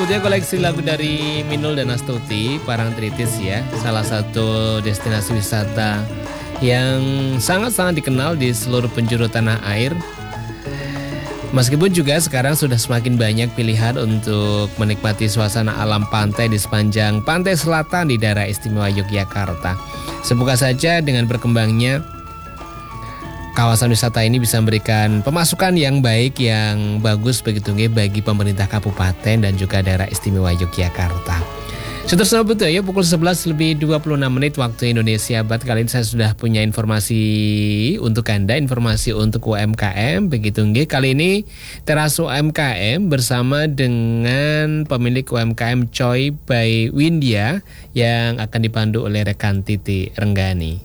Dia koleksi lagu dari Minul dan Astuti, Parangtritis ya, salah satu destinasi wisata yang sangat-sangat dikenal di seluruh penjuru tanah air. Meskipun juga sekarang sudah semakin banyak pilihan untuk menikmati suasana alam pantai di sepanjang pantai selatan di daerah istimewa Yogyakarta. Semoga saja dengan berkembangnya kawasan wisata ini bisa memberikan pemasukan yang baik, yang bagus begitu bagi pemerintah kabupaten dan juga daerah istimewa Yogyakarta. Seterusnya betul ya, pukul 11:26 waktu Indonesia Barat. Kali ini saya sudah punya informasi untuk Anda, informasi untuk UMKM begitu nggih. Kali ini Teras UMKM bersama dengan pemilik UMKM Choi by Windia yang akan dipandu oleh rekan Titi Renggani.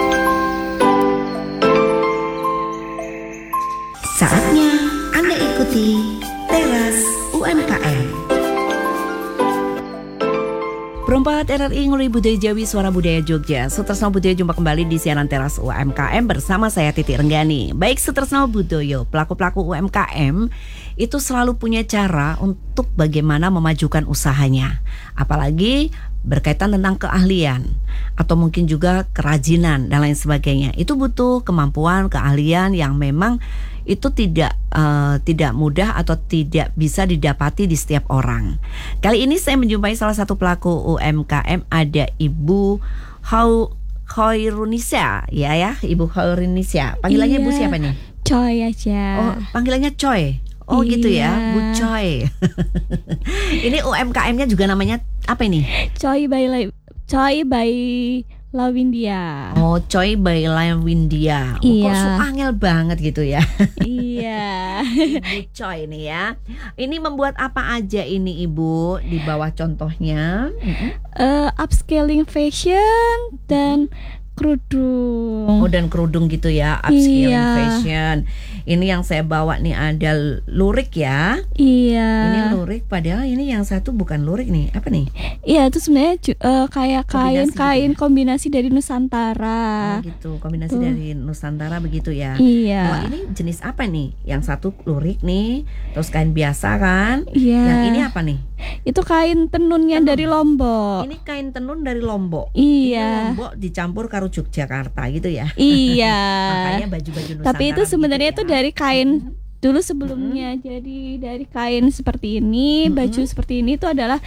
Saatnya Anda ikuti Teras UMKM. Perempat RRI Nguli Budaya Jawi Suara Budaya Jogja. Sutresno Budaya jumpa kembali di siaran Teras UMKM bersama saya Titi Renggani. Baik Sutresno Budaya, pelaku-pelaku UMKM itu selalu punya cara untuk bagaimana memajukan usahanya. Apalagi berkaitan tentang keahlian atau mungkin juga kerajinan dan lain sebagainya. Itu butuh kemampuan, keahlian yang memang itu tidak mudah atau tidak bisa didapati di setiap orang. Kali ini saya menjumpai salah satu pelaku UMKM, ada Ibu Khairunisa, ya Ibu Khairunisa. Panggilannya Ibu siapa nih? Choi aja. Oh, panggilannya Choi. Oh iya. Gitu ya, Bu Choi. Ini UMKM-nya juga namanya apa ini? Choi by Lawindia. Oh, Choi by Lawindia. Oh, iya. Kok angel banget gitu ya. Iya. Ibu Choi ini ya. Ini membuat apa aja ini Ibu di bawah contohnya? Upscaling fashion dan kerudung. Oh, dan kerudung gitu ya, upscaling Iya. fashion. Ini yang saya bawa nih ada lurik ya. Iya. Ini lurik, padahal ini yang satu bukan lurik nih. Apa nih? Iya, itu sebenarnya kayak Kombinasi kain gitu ya? kombinasi dari Nusantara. Oh gitu, kombinasi dari Nusantara begitu ya. Iya. Oh, ini jenis apa nih? Yang satu lurik nih, terus kain biasa kan? Iya. Yang ini apa nih? Itu kain tenunnya Tenun. dari Lombok. Ini kain tenun dari Lombok. Iya. Ini Lombok dicampur karo Yogyakarta gitu ya. Iya. Makanya baju-baju Nusantara. Tapi itu sebenarnya gitu itu ya. dari kain dulu sebelumnya. Jadi dari kain seperti ini, baju seperti ini itu adalah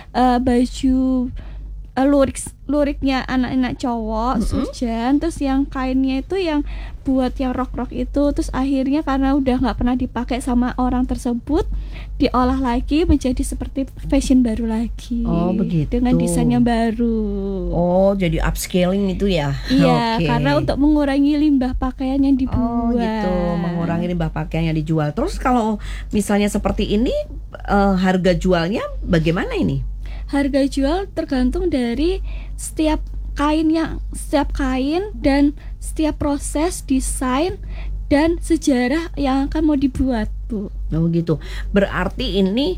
baju luriknya anak-anak cowok, surjan. Terus yang kainnya itu yang buat yang rok-rok itu, terus akhirnya karena udah nggak pernah dipakai sama orang tersebut, diolah lagi menjadi seperti fashion baru lagi. Oh begitu. Dengan desainnya baru. Oh jadi upscaling itu ya? Iya, Oke. karena untuk mengurangi limbah pakaian yang dibuat. Oh gitu, mengurangi limbah pakaian yang dijual. Terus kalau misalnya seperti ini, harga jualnya bagaimana ini? Harga jual tergantung dari setiap kain dan setiap proses desain dan sejarah yang akan mau dibuat, Bu. Oh gitu. Berarti ini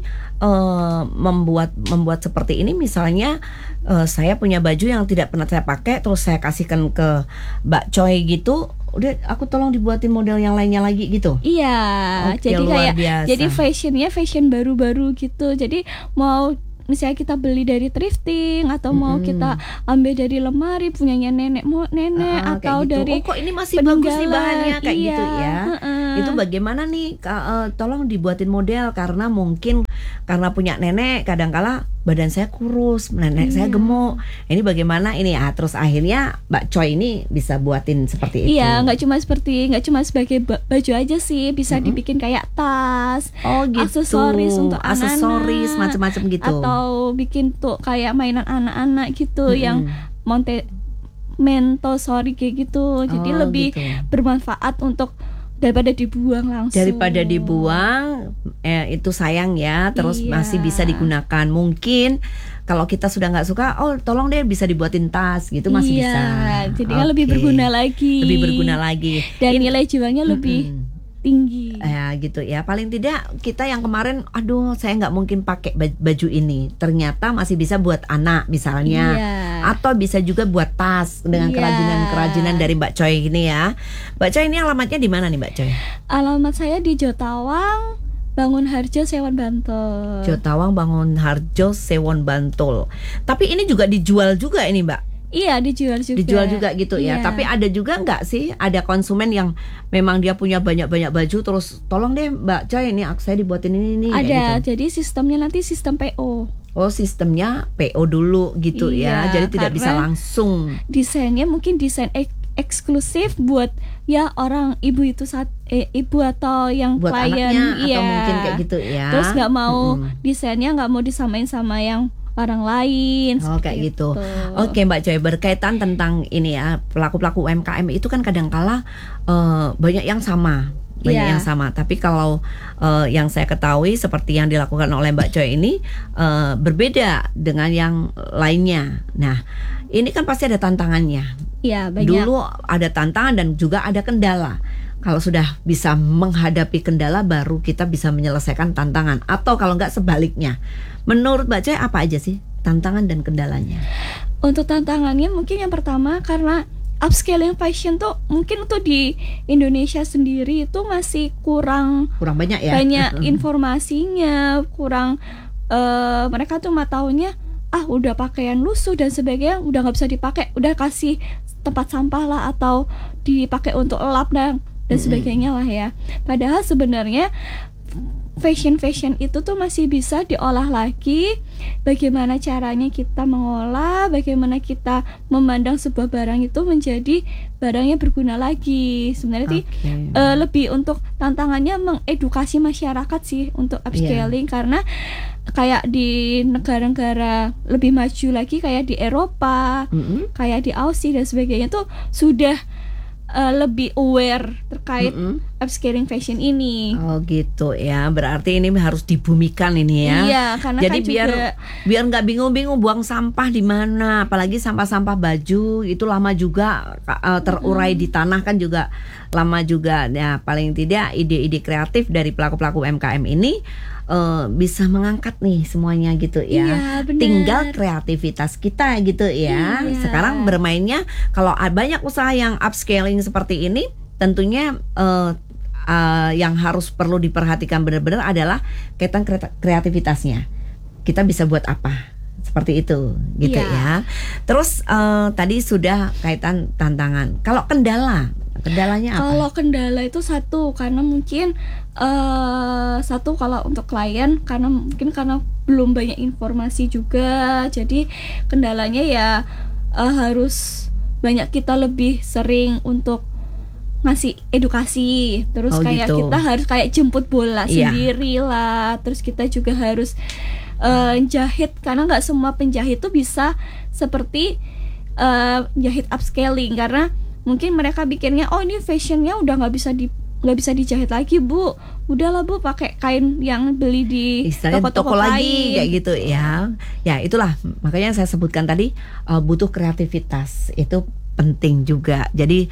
membuat seperti ini, misalnya saya punya baju yang tidak pernah saya pakai, terus saya kasihkan ke Mbak Choi gitu, udah aku tolong dibuatin model yang lainnya lagi gitu. Iya, Oke, jadi luar kayak biasa. jadi fashionnya fashion baru-baru gitu. Jadi mau misalnya kita beli dari thrifting atau mau kita ambil dari lemari punyanya nenek Kayak atau gitu. dari Oh kok ini masih bagus nih bahannya kayak iya, gitu ya. Itu bagaimana nih tolong dibuatin model, karena mungkin karena punya nenek kadangkala badan saya kurus, nenek saya gemuk. Ini bagaimana ini ya? Terus akhirnya Mbak Choi ini bisa buatin seperti itu. Iya, nggak cuma sebagai baju aja sih, bisa dibikin kayak tas, Oh gitu. aksesoris untuk aksesoris anak-anak, macam-macam gitu. atau bikin tuh kayak mainan anak-anak gitu yang Montessori kayak gitu. Jadi Oh, lebih gitu. bermanfaat untuk daripada dibuang langsung. Daripada dibuang, itu sayang ya. Terus Iya. masih bisa digunakan. Mungkin kalau kita sudah nggak suka, oh tolong deh bisa dibuatin tas gitu, masih Iya, bisa. jadinya lebih Oke. berguna lagi. Lebih berguna lagi. Dan nilai jualnya lebih tinggi. Ya gitu ya. Paling tidak kita yang kemarin, aduh saya nggak mungkin pakai baju ini, ternyata masih bisa buat anak misalnya. Iya. Atau bisa juga buat tas dengan Iya. kerajinan dari Mbak Choi ini ya. Mbak Choi ini alamatnya di mana nih Mbak Choi? Alamat saya di Jotawang, Bangun Harjo, Sewon, Bantul. Jotawang, Bangun Harjo, Sewon, Bantul. Tapi ini juga dijual juga ini Mbak? Iya, dijual juga. Dijual juga gitu ya. Iya. Tapi ada juga nggak sih ada konsumen yang memang dia punya banyak-banyak baju terus tolong deh Mbak Coy ini saya dibuatin ini kayak Ada, gitu. jadi sistemnya nanti sistem PO. Oh sistemnya PO dulu gitu Iya, ya. Jadi tidak bisa karena langsung. Desainnya mungkin desain eksklusif buat ya orang ibu itu ibu atau yang Buat klien, anaknya iya. atau mungkin kayak gitu ya. Terus nggak mau desainnya nggak mau disamain sama yang orang lain. Oh kayak seperti gitu. itu. Oke Mbak Joy, berkaitan tentang ini ya pelaku-pelaku UMKM itu kan kadangkala banyak yang sama. Banyak Iya. yang sama. Tapi kalau yang saya ketahui seperti yang dilakukan oleh Mbak Joy ini berbeda dengan yang lainnya. Nah ini kan pasti ada tantangannya. Iya, banyak. Dulu ada tantangan dan juga ada kendala. Kalau sudah bisa menghadapi kendala baru kita bisa menyelesaikan tantangan. Atau kalau nggak sebaliknya. Menurut Mbak Joy apa aja sih tantangan dan kendalanya? Untuk tantangannya mungkin yang pertama karena upscaling fashion tuh mungkin tuh di Indonesia sendiri itu masih kurang Kurang banyak ya? banyak informasinya, kurang mereka tuh taunya udah pakaian lusuh dan sebagainya udah nggak bisa dipakai, udah kasih tempat sampah lah atau dipakai untuk lap dan sebagainya lah ya. Padahal sebenarnya fashion itu tuh masih bisa diolah lagi. Bagaimana caranya kita mengolah, bagaimana kita memandang sebuah barang itu menjadi barang yang berguna lagi. Sebenarnya lebih untuk tantangannya mengedukasi masyarakat sih untuk upscaling karena kayak di negara-negara lebih maju lagi kayak di Eropa, kayak di Aussie dan sebagainya tuh sudah lebih aware terkait upscaling fashion ini. Oh gitu ya, berarti ini harus dibumikan ini ya. Iya, karena jadi kan biar nggak bingung-bingung buang sampah di mana, apalagi sampah-sampah baju itu lama juga terurai di tanah kan juga lama juga. Ya paling tidak ide-ide kreatif dari pelaku-pelaku UMKM ini bisa mengangkat nih semuanya gitu ya. Iya, benar. Tinggal kreativitas kita gitu ya. Iya. Sekarang bermainnya kalau banyak usaha yang upscaling seperti ini, tentunya yang harus perlu diperhatikan benar-benar adalah kaitan kreativitasnya. Kita bisa buat apa? Seperti itu gitu ya. Terus tadi sudah kaitan tantangan. Kalau kendalanya apa? Kalau kendala itu satu karena mungkin satu kalau untuk klien karena belum banyak informasi juga, jadi kendalanya ya harus banyak kita lebih sering untuk ngasih edukasi. Terus kayak gitu. kita harus kayak jemput bola sendiri lah. Terus kita juga harus jahit karena nggak semua penjahit tuh bisa seperti jahit upscaling karena mungkin mereka pikirnya ini fashionnya udah nggak bisa dijahit lagi Bu, udahlah Bu pakai kain yang beli di toko lagi kayak gitu ya. Ya itulah makanya saya sebutkan tadi butuh kreativitas itu penting juga. Jadi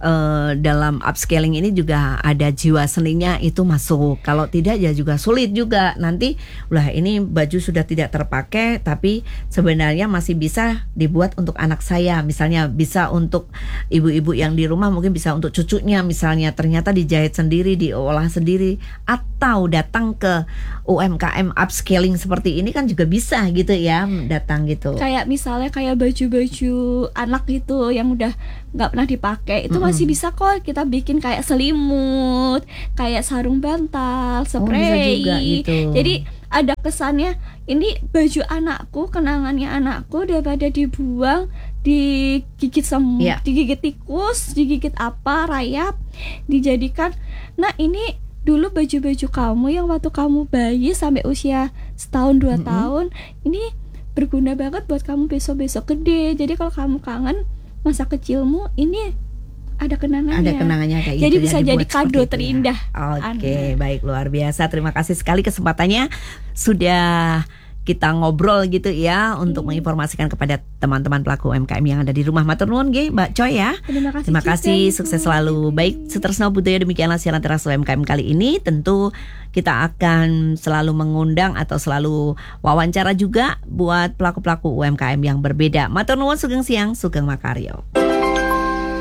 dalam upscaling ini juga ada jiwa seninya itu masuk. Kalau tidak ya juga sulit juga. Nanti ini baju sudah tidak terpakai tapi sebenarnya masih bisa dibuat untuk anak saya. Misalnya bisa untuk ibu-ibu yang di rumah, mungkin bisa untuk cucunya misalnya, ternyata dijahit sendiri, diolah sendiri, atau datang ke UMKM upscaling seperti ini kan juga bisa gitu ya, datang gitu. Kayak misalnya kayak baju-baju anak gitu yang udah nggak pernah dipakai itu masih bisa kok kita bikin kayak selimut, kayak sarung bantal, spray. Bisa juga gitu. Jadi ada kesannya ini baju anakku, kenangannya anakku, daripada dibuang, digigit semut, digigit tikus, digigit apa, rayap, dijadikan. Nah ini dulu baju-baju kamu yang waktu kamu bayi sampai usia setahun 2 tahun, ini berguna banget buat kamu besok-besok gede. Jadi kalau kamu kangen masa kecilmu, ini ada kenangannya. Ada kenangannya kayak jadi gitu. Bisa ya, jadi kado terindah. Oke, baik, luar biasa. Terima kasih sekali kesempatannya sudah kita ngobrol gitu ya untuk menginformasikan kepada teman-teman pelaku UMKM yang ada di rumah. Matur nuwun nggih Mbak Coy ya. Terima kasih, sukses selalu. Baik, Sutresno Budoyo, demikianlah siaran teras UMKM kali ini. Tentu kita akan selalu mengundang atau selalu wawancara juga buat pelaku-pelaku UMKM yang berbeda. Matur nuwun, sugeng siang, sugeng makaryo.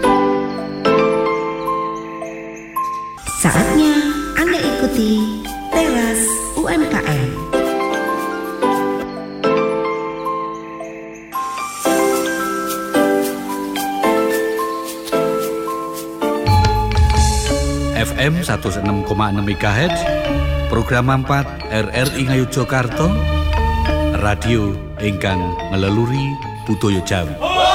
Saatnya Anda ikuti Teras UMKM. FM 106,6 MHz, program 4 RRI Ngayogyakarta, radio ingkang ngeleluri budaya Jawi.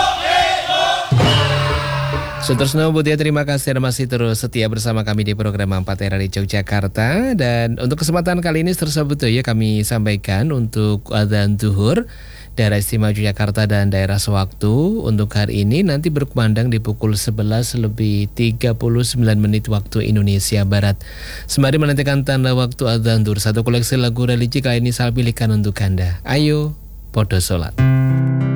Sutresno Budia, terima kasih dan masih terus setia bersama kami di program 4 RRI Yogyakarta. Dan untuk kesempatan kali ini Sutresno Budia kami sampaikan untuk adzan zuhur daerah istimewa Yogyakarta dan daerah sewaktu untuk hari ini nanti berkumandang di pukul 11 lebih 39 menit waktu Indonesia Barat. Sembari menantikan tanda waktu adzan zuhur, satu koleksi lagu religi kali ini saya pilihkan untuk Anda. Ayo, podo sholat.